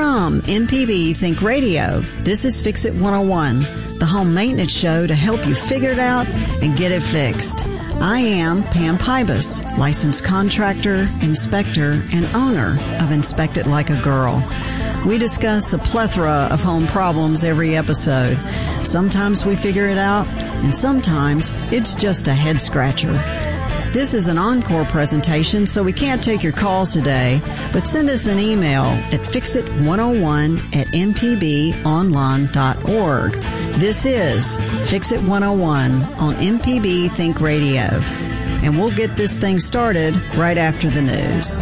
From MPB Think Radio, this is Fix It 101, the home maintenance show to help you figure it out and get it fixed. I am Pam Pybus, licensed contractor, inspector, and owner of Inspect It Like a Girl. We discuss a plethora of home problems every episode. Sometimes we figure it out, and sometimes it's just a head scratcher. This is an encore presentation, so we can't take your calls today, but send us an email at fixit101@mpbonline.org. This is Fix It 101 on MPB Think Radio, and we'll get this thing started right after the news.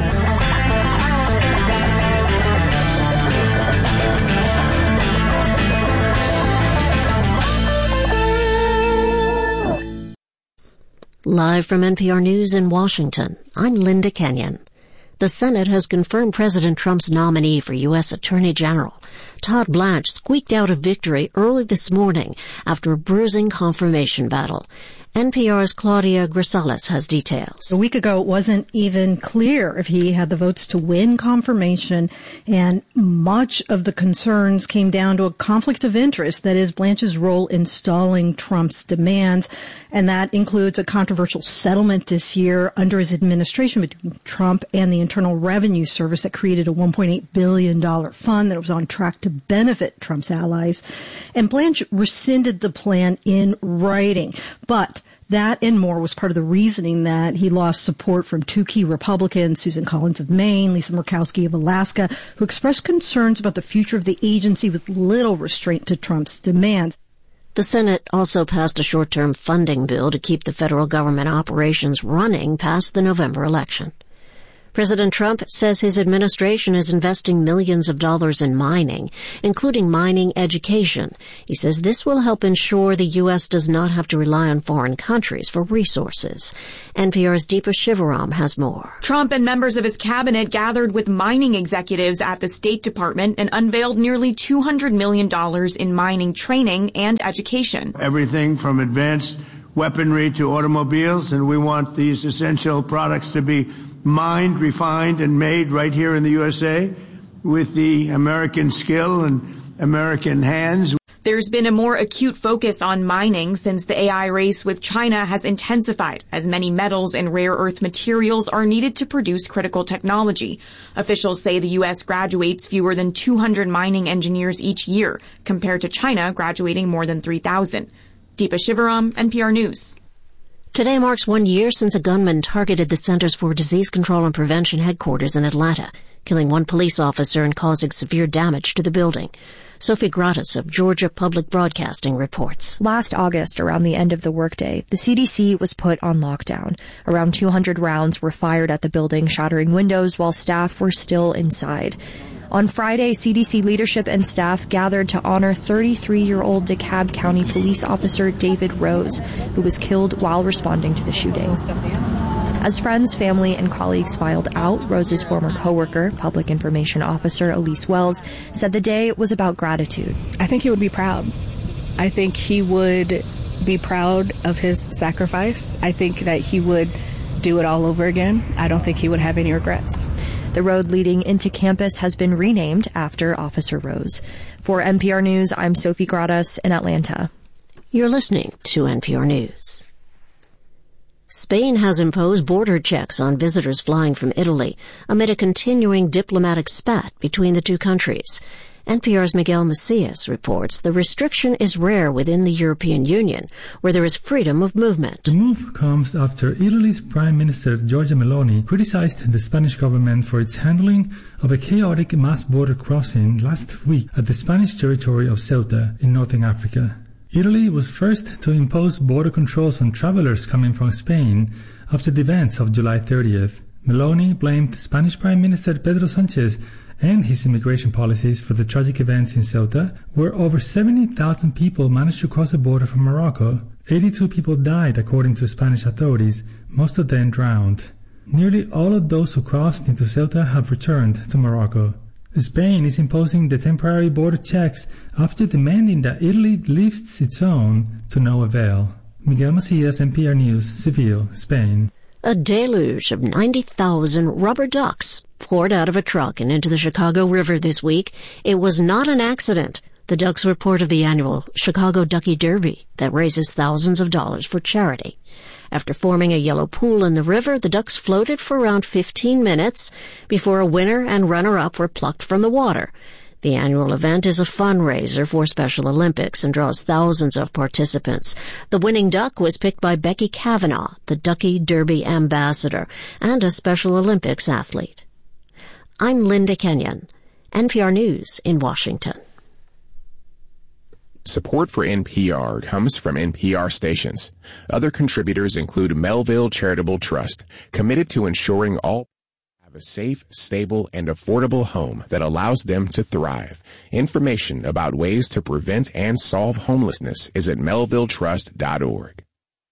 Live from NPR News in Washington, I'm Linda Kenyon. The Senate has confirmed President Trump's nominee for U.S. Attorney General. Todd Blanche squeaked out a victory early this morning after a bruising confirmation battle. NPR's Claudia Grisales has details. A week ago, it wasn't even clear if he had the votes to win confirmation, and much of the concerns came down to a conflict of interest, that is, Blanche's role in stalling Trump's demands, and that includes a controversial settlement this year under his administration between Trump and the Internal Revenue Service that created a $1.8 billion fund that was on track to benefit Trump's allies. And Blanche rescinded the plan in writing, but that and more was part of the reasoning that he lost support from two key Republicans, Susan Collins of Maine, Lisa Murkowski of Alaska, who expressed concerns about the future of the agency with little restraint to Trump's demands. The Senate also passed a short-term funding bill to keep the federal government operations running past the November election. President Trump says his administration is investing millions of dollars in mining, including mining education. He says this will help ensure the U.S. does not have to rely on foreign countries for resources. NPR's Deepa Shivaram has more. Trump and members of his cabinet gathered with mining executives at the State Department and unveiled nearly $200 million in mining training and education. Everything from advanced weaponry to automobiles, and we want these essential products to be mined, refined, and made right here in the USA with the American skill and American hands. There's been a more acute focus on mining since the AI race with China has intensified, as many metals and rare earth materials are needed to produce critical technology. Officials say the U.S. graduates fewer than 200 mining engineers each year, compared to China graduating more than 3,000. Deepa Shivaram, NPR News. Today marks 1 year since a gunman targeted the Centers for Disease Control and Prevention headquarters in Atlanta, killing one police officer and causing severe damage to the building. Sophie Gratis of Georgia Public Broadcasting reports. Last August, around the end of the workday, the CDC was put on lockdown. Around 200 rounds were fired at the building, shattering windows while staff were still inside. On Friday, CDC leadership and staff gathered to honor 33-year-old DeKalb County police officer David Rose, who was killed while responding to the shooting. As friends, family, and colleagues filed out, Rose's former coworker, Public Information Officer Elise Wells, said the day was about gratitude. I think he would be proud. I think he would be proud of his sacrifice. I think that he would do it all over again. I don't think he would have any regrets. The road leading into campus has been renamed after Officer Rose. For NPR News, I'm Sophie Gratis in Atlanta. You're listening to NPR News. Spain has imposed border checks on visitors flying from Italy amid a continuing diplomatic spat between the two countries. NPR's Miguel Macias reports the restriction is rare within the European Union, where there is freedom of movement. The move comes after Italy's Prime Minister Giorgia Meloni criticized the Spanish government for its handling of a chaotic mass border crossing last week at the Spanish territory of Ceuta in northern Africa. Italy was first to impose border controls on travelers coming from Spain after the events of July 30th. Meloni blamed Spanish Prime Minister Pedro Sanchez and his immigration policies for the tragic events in Ceuta, where over 70,000 people managed to cross the border from Morocco. 82 people died, according to Spanish authorities, most of them drowned. Nearly all of those who crossed into Ceuta have returned to Morocco. Spain is imposing the temporary border checks after demanding that Italy lifts its own to no avail. Miguel Macias, NPR News, Seville, Spain. A deluge of 90,000 rubber ducks poured out of a truck and into the Chicago River this week. It was not an accident. The ducks were part of the annual Chicago Ducky Derby that raises thousands of dollars for charity. After forming a yellow pool in the river, the ducks floated for around 15 minutes before a winner and runner-up were plucked from the water. The annual event is a fundraiser for Special Olympics and draws thousands of participants. The winning duck was picked by Becky Kavanaugh, the Ducky Derby ambassador and a Special Olympics athlete. I'm Linda Kenyon, NPR News in Washington. Support for NPR comes from NPR stations. Other contributors include Melville Charitable Trust, committed to ensuring all a safe, stable, and affordable home that allows them to thrive. Information about ways to prevent and solve homelessness is at melvilletrust.org.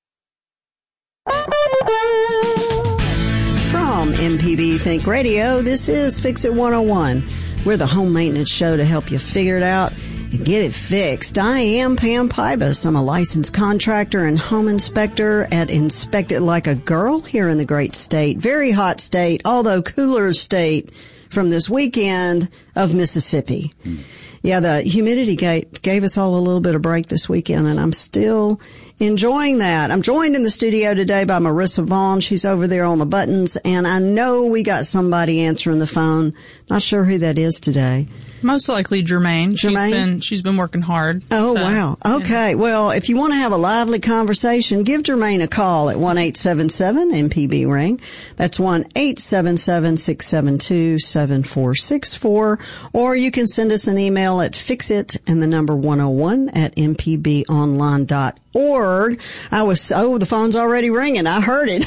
From MPB Think Radio, this is Fix It 101. We're the home maintenance show to help you figure it out and get it fixed. I am Pam Pybus. I'm a licensed contractor and home inspector at Inspect It Like a Girl here in the great state. Very hot state, although cooler state from this weekend of Mississippi. Yeah, the humidity gave us all a little bit of break this weekend, and I'm still enjoying that. I'm joined in the studio today by Marissa Vaughn. She's over there on the buttons, and I know we got somebody answering the phone. Not sure who that is today. Most likely Jermaine. She's been working hard. Oh, so, wow. Okay. Yeah. Well, if you want to have a lively conversation, give Jermaine a call at 1-877-MPB-RING. That's 1-877-672-7464. Or you can send us an email at fixit and the number 101 at mpbonline.org. The phone's already ringing. I heard it.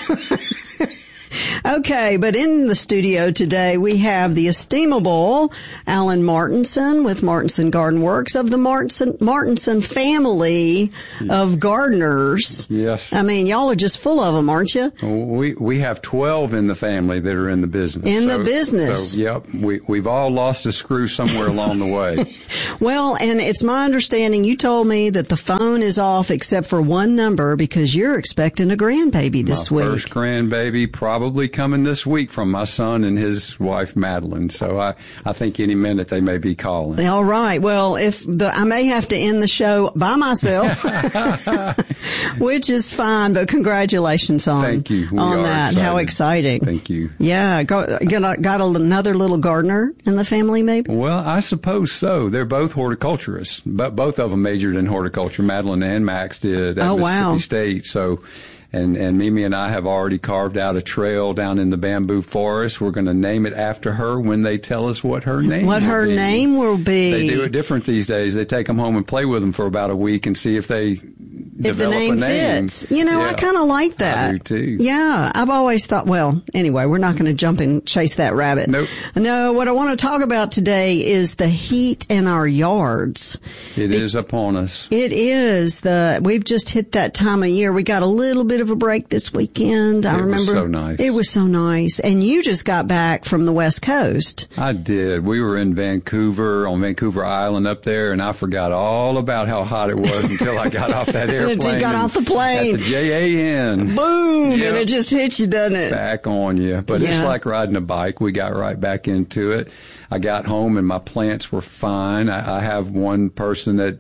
Okay, but in the studio today we have the estimable Alan Martinson with Martinson Garden Works of the Martinson family of gardeners. Yes. I mean, y'all are just full of them, aren't you? We have 12 in the family that are in the business. So, yep. We've all lost a screw somewhere along the way. Well, and it's my understanding you told me that the phone is off except for one number because you're expecting a grandbaby this week. My first grandbaby probably coming this week from my son and his wife Madeline. So I think any minute they may be calling. All right. Well, I may have to end the show by myself, which is fine. But congratulations on that. Excited. How exciting! Thank you. Yeah, got another little gardener in the family, maybe. Well, I suppose so. They're both horticulturists, but both of them majored in horticulture. Madeline and Max did at Mississippi State. So. And Mimi and I have already carved out a trail down in the bamboo forest. We're going to name it after her when they tell us what her name will be. What her name will be. They do it different these days. They take them home and play with them for about a week and see if they develop a name. Fits. You know, I kind of like that. I do too. Yeah, I've always thought, well, anyway, we're not going to jump and chase that rabbit. Nope. No, what I want to talk about today is the heat in our yards. It is upon us. It is. We've just hit that time of year. We got a little bit of a break this weekend. I remember. It was so nice. It was so nice. And you just got back from the West Coast. I did. We were in Vancouver, on Vancouver Island up there, and I forgot all about how hot it was until I got off that airplane. Until you got off the plane. At the JAN. Boom! Yep. And it just hits you, doesn't it? Back on you. But it's like riding a bike. We got right back into it. I got home and my plants were fine. I have one person that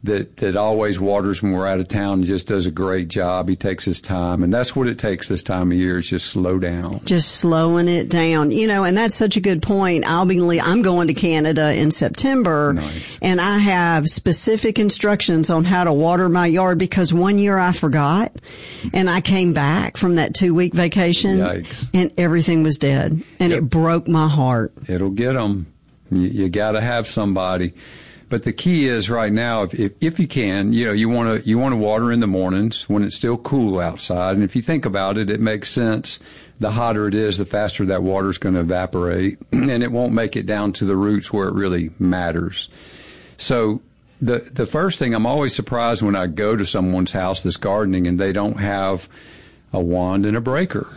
always waters when we're out of town and just does a great job. He takes his time, and that's what it takes this time of year is just slow down. Just slowing it down. You know, and that's such a good point. I'm going to Canada in September, nice. And I have specific instructions on how to water my yard because one year I forgot, and I came back from that 2-week vacation, Yikes. And everything was dead, and It broke my heart. It'll get them. You got to have somebody. But the key is right now, if you can, you want to water in the mornings when it's still cool outside. And if you think about it, it makes sense. The hotter it is, the faster that water is going to evaporate, and it won't make it down to the roots where it really matters. So the first thing, I'm always surprised when I go to someone's house that's gardening and they don't have a wand and a breaker.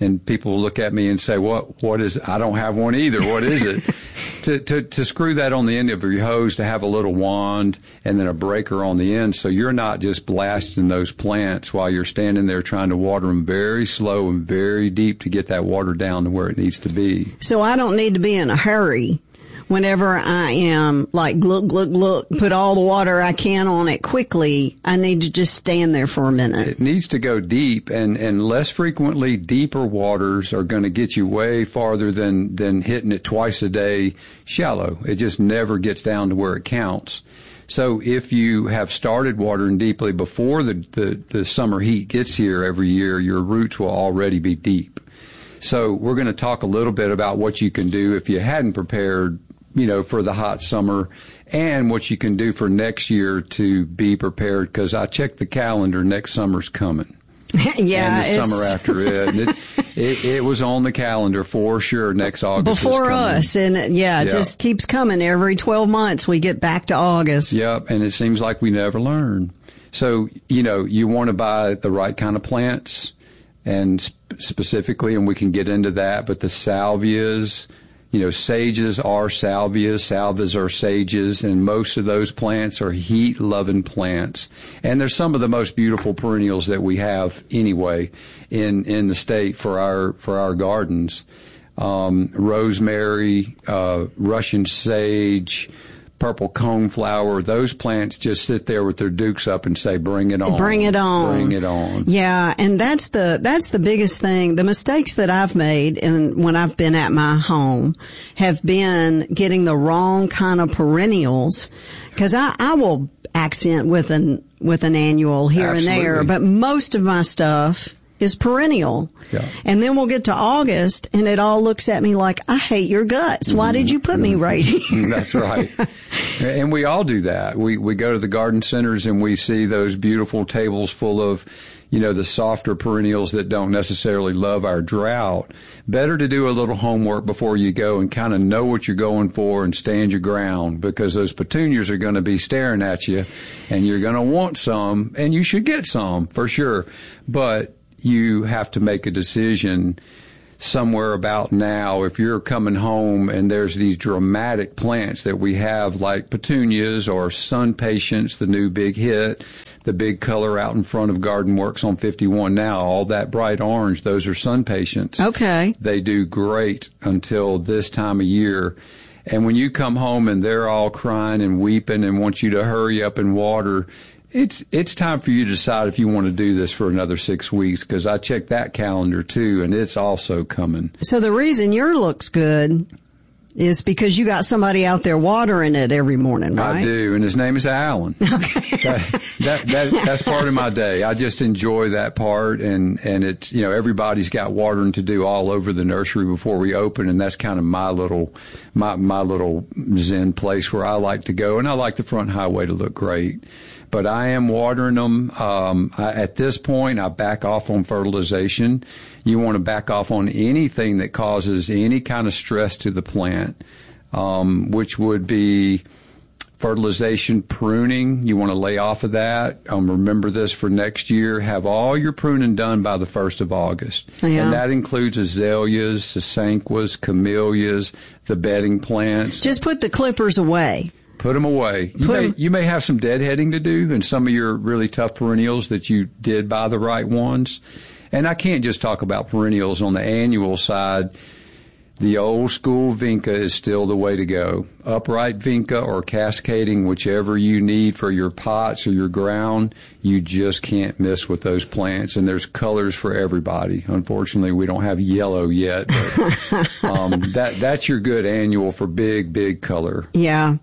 and people will look at me and say, what is, I don't have one either. What is it? To screw that on the end of your hose, to have a little wand and then a breaker on the end, so you're not just blasting those plants while you're standing there trying to water them very slow and very deep to get that water down to where it needs to be. So I don't need to be in a hurry whenever I am like gluck, gluck, gluck, put all the water I can on it quickly. I need to just stand there for a minute. It needs to go deep, and less frequently, deeper waters are going to get you way farther than hitting it twice a day shallow. It just never gets down to where it counts. So if you have started watering deeply before the summer heat gets here every year, your roots will already be deep. So we're going to talk a little bit about what you can do if you hadn't prepared, for the hot summer, and what you can do for next year to be prepared, because I checked the calendar, next summer's coming. Yeah. And the summer after it. It was on the calendar for sure. Next August before us. And it just keeps coming. Every 12 months we get back to August. Yep. And it seems like we never learn. So, you want to buy the right kind of plants, and specifically, and we can get into that, but the salvias, sages are salvias, salvias are sages, and most of those plants are heat-loving plants. And they're some of the most beautiful perennials that we have anyway in the state for our gardens. Rosemary, Russian sage, purple coneflower, those plants just sit there with their dukes up and say, bring it on. Bring it on. Bring it on. Yeah, and that's the biggest thing. The mistakes that I've made when I've been at my home have been getting the wrong kind of perennials, because I will accent with an annual here and there, but most of my stuff is perennial. Yeah. And then we'll get to August and it all looks at me like, I hate your guts. Why did you put me right here? That's right. And we all do that. We go to the garden centers and we see those beautiful tables full of, the softer perennials that don't necessarily love our drought. Better to do a little homework before you go and kind of know what you're going for and stand your ground, because those petunias are going to be staring at you and you're going to want some, and you should get some for sure. But you have to make a decision somewhere about now. If you're coming home and there's these dramatic plants that we have, like petunias or sun patience, the new big hit, the big color out in front of Garden Works on 51 now, all that bright orange, those are sun patience. Okay. They do great until this time of year. And when you come home and they're all crying and weeping and want you to hurry up and water, it's time for you to decide if you want to do this for another 6 weeks, because I checked that calendar too, and it's also coming. So the reason yours looks good is because you got somebody out there watering it every morning, right? I do, and his name is Alan. Okay. That's part of my day. I just enjoy that part, and it's, everybody's got watering to do all over the nursery before we open, and that's kind of my little zen place where I like to go, and I like the front highway to look great. But I am watering them. At this point, I back off on fertilization. You want to back off on anything that causes any kind of stress to the plant, which would be fertilization, pruning. You want to lay off of that. Remember this for next year. Have all your pruning done by the 1st of August. Yeah. And that includes azaleas, sasanquas, camellias, the bedding plants. Just put the clippers away. Put them away. You may have some deadheading to do in some of your really tough perennials that you did buy the right ones. And I can't just talk about perennials on the annual side. The old school vinca is still the way to go. Upright vinca or cascading, whichever you need for your pots or your ground, you just can't miss with those plants. And there's colors for everybody. Unfortunately, we don't have yellow yet. But, that's your good annual for big color. Yeah.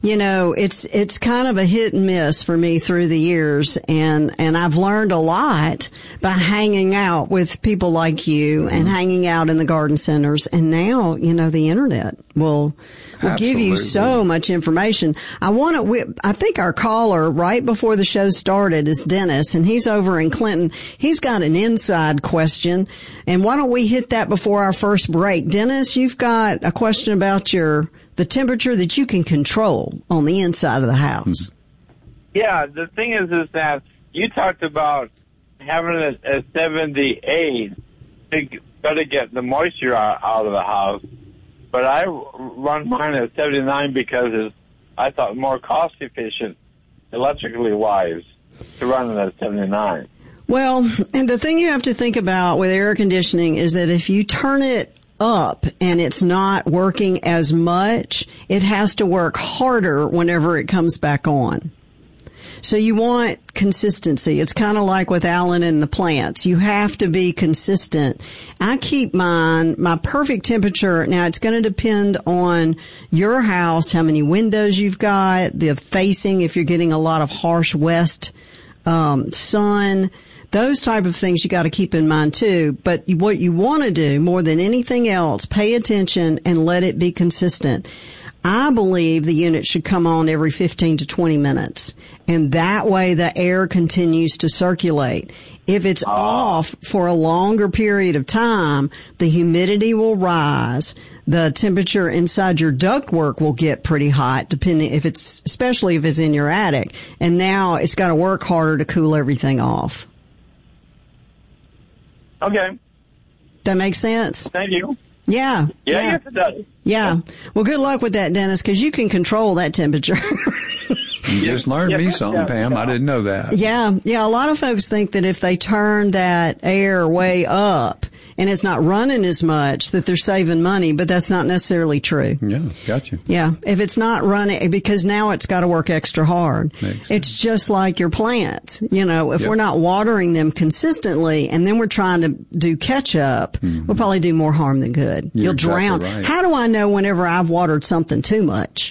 It's kind of a hit and miss for me through the years. And I've learned a lot by hanging out with people like you and hanging out in the garden centers. And now, the internet will give you so much information. I think our caller right before the show started is Dennis, and he's over in Clinton. He's got an inside question, and why don't we hit that before our first break? Dennis, you've got a question about the temperature that you can control on the inside of the house. Yeah, the thing is that you talked about having a 78. got to get the moisture out of the house. But I run mine at 79 because I thought more cost efficient, electrically wise, to run it at 79. Well, and the thing you have to think about with air conditioning is that if you turn it up and it's not working as much, it has to work harder whenever it comes back on. So you want consistency. It's kind of like with Alan and the plants. You have to be consistent. I keep my perfect temperature. Now, it's going to depend on your house, how many windows you've got, the facing, if you're getting a lot of harsh west sun. Those type of things you got to keep in mind too. But what you want to do more than anything else, pay attention and let it be consistent. I believe the unit should come on every 15 to 20 minutes. And that way the air continues to circulate. If it's off for a longer period of time, the humidity will rise. The temperature inside your ductwork will get pretty hot, especially if it's in your attic. And now it's got to work harder to cool everything off. Okay. That makes sense? Thank you. Yeah. Yes, it does. Yeah. Well, good luck with that, Dennis, because you can control that temperature. You just learned me something, Pam. I didn't know that. Yeah. A lot of folks think that if they turn that air way up and it's not running as much, that they're saving money, but that's not necessarily true. Yeah, gotcha. Yeah. If it's not running, because now it's got to work extra hard. It's just like your plants. If we're not watering them consistently and then we're trying to do catch up, we'll probably do more harm than good. You'll drown. Right. How do I know whenever I've watered something too much?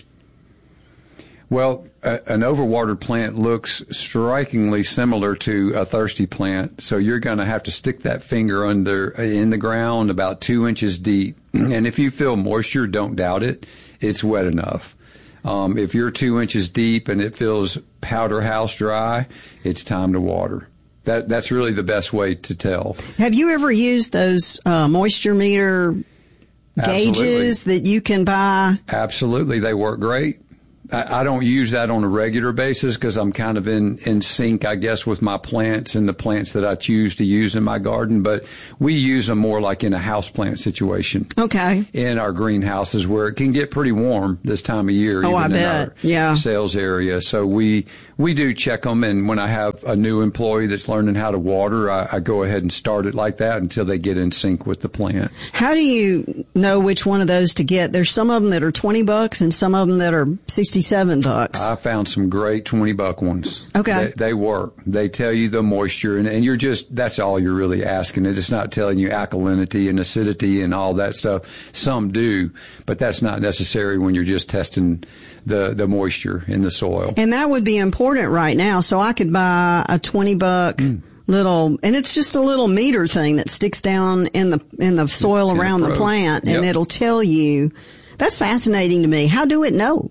Well, an overwatered plant looks strikingly similar to a thirsty plant. So you're going to have to stick that finger in the ground about 2 inches deep. And if you feel moisture, don't doubt it. It's wet enough. If you're 2 inches deep and it feels powder house dry, it's time to water. That's really the best way to tell. Have you ever used those moisture meter gauges that you can buy? Absolutely. They work great. I don't use that on a regular basis because I'm kind of in sync, I guess, with my plants and the plants that I choose to use in my garden. But we use them more like in a houseplant situation. Okay. In our greenhouses where it can get pretty warm this time of year. Oh, I bet. Yeah. Sales area. So we do check them. And when I have a new employee that's learning how to water, I go ahead and start it like that until they get in sync with the plants. How do you know which one of those to get? There's some of them that are $20 and some of them that are $67. I found some great $20 ones. Okay. They work. They tell you the moisture and that's all you're really asking. It's not telling you alkalinity and acidity and all that stuff. Some do, but that's not necessary when you're just testing the moisture in the soil. And that would be important right now. So I could buy a $20 little, and it's just a little meter thing that sticks down in the soil around the plant, and it'll tell you. That's fascinating to me. How do it know?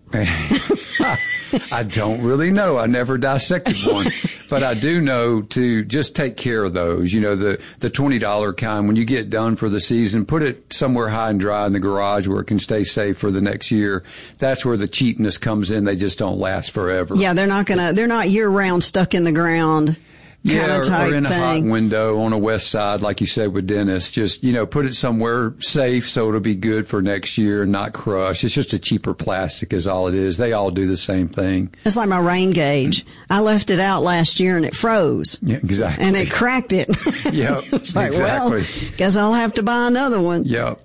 I don't really know. I never dissected one, but I do know to just take care of those. The $20 kind, when you get done for the season, put it somewhere high and dry in the garage where it can stay safe for the next year. That's where the cheapness comes in. They just don't last forever. Yeah, they're not year round stuck in the ground. Yeah, or in a hot window on a west side, like you said with Dennis. Just, put it somewhere safe so it'll be good for next year and not crush. It's just a cheaper plastic is all it is. They all do the same thing. It's like my rain gauge. I left it out last year and it froze. Yeah, exactly. And it cracked it. Yep, it's like, well, guess I'll have to buy another one. Yep.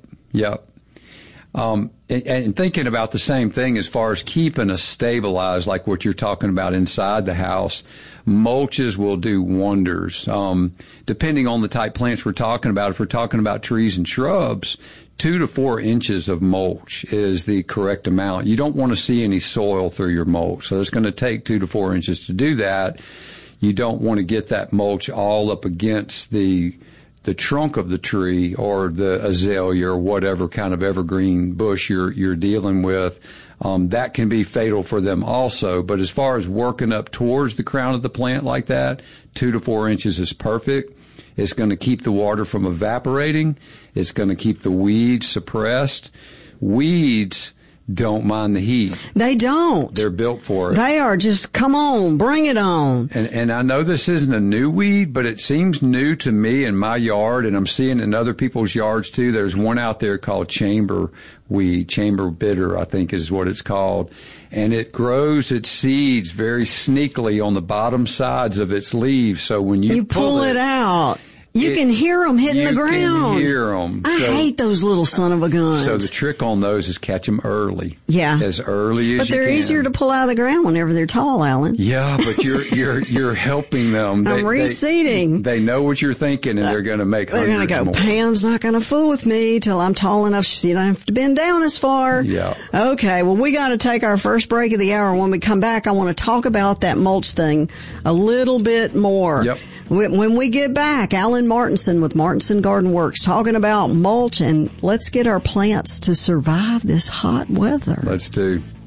And thinking about the same thing as far as keeping us stabilized, like what you're talking about inside the house, mulches will do wonders. Depending on the type plants we're talking about, if we're talking about trees and shrubs, 2 to 4 inches of mulch is the correct amount. You don't want to see any soil through your mulch. So it's going to take 2 to 4 inches to do that. You don't want to get that mulch all up against the trunk of the tree or the azalea or whatever kind of evergreen bush you're dealing with. That can be fatal for them also. But as far as working up towards the crown of the plant like that, 2 to 4 inches is perfect. It's going to keep the water from evaporating. It's going to keep the weeds suppressed. Weeds don't mind the heat. They don't. They're built for it. They are just, come on, bring it on. And I know this isn't a new weed, but it seems new to me in my yard, and I'm seeing it in other people's yards too. There's one out there called chamber weed, chamber bitter, I think is what it's called. And it grows its seeds very sneakily on the bottom sides of its leaves. So when you pull it out, you can hear them hitting the ground. You can hear them. I hate those little son of a guns. So the trick on those is catch them early. Yeah. As early as you can. But they're easier to pull out of the ground whenever they're tall, Alan. Yeah, but you're helping them. I'm reseeding. They know what you're thinking, and they're going to make hundreds more. They're going to go, Pam's not going to fool with me till I'm tall enough so you don't have to bend down as far. Yeah. Okay, well, we got to take our first break of the hour. When we come back, I want to talk about that mulch thing a little bit more. Yep. When we get back, Alan Martinson with Martinson Garden Works talking about mulch, and let's get our plants to survive this hot weather. Let's do.